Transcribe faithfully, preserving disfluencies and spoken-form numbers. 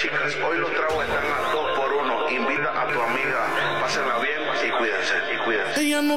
chicas, hoy los tragos están a dos por uno. Invita a tu amigo.